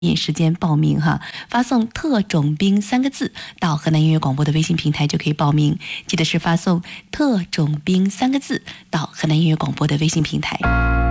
时间报名哈，发送特种兵3个字到河南音乐广播的微信平台就可以报名，记得是发送特种兵3个字到河南音乐广播的微信平台。